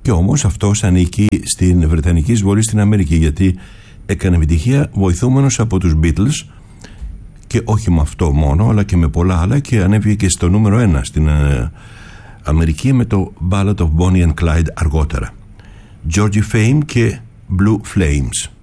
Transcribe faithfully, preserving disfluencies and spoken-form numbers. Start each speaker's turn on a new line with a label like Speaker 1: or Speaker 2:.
Speaker 1: Και όμως αυτός ανήκει στην Βρετανική εισβολή στην Αμερική, γιατί έκανε επιτυχία βοηθούμενος από τους Beatles, και όχι με αυτό μόνο, αλλά και με πολλά άλλα, και ανέβηκε και στο νούμερο ένα στην ε, Αμερική με το Ballad of Bonnie and Clyde αργότερα. Georgie Fame και Blue Flames.